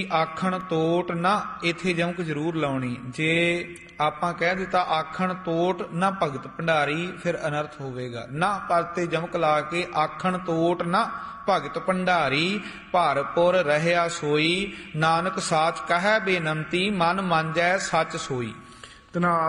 ਆਖਣ ਤੋਟ ਨਾ, ਇੱਥੇ ਜਮਕ ਜ਼ਰੂਰ ਲਾਉਣੀ। ਜੇ ਆਪਾਂ ਕਹਿ ਦਿੱਤਾ ਆਖਣ ਤੋਟ ਨਾ ਭਗਤ ਭੰਡਾਰੀ, ਫਿਰ ਅਨਰਥ ਹੋਵੇਗਾ। ਨਾ ਪਦ ਤੇ ਜਮਕ ਲਾ ਕੇ ਆਖਣ ਤੋਟ ਨਾ ਭਗਤ ਭੰਡਾਰੀ, ਭਰਪੁਰ ਰਹਿਆ ਸੋਈ, ਨਾਨਕ ਸਾਚ ਕਹੈ ਬੇਨੰਤੀ, ਮਨ ਮਾਂਜੈ ਸੱਚ ਸੋਈ। ਧਨਾਲ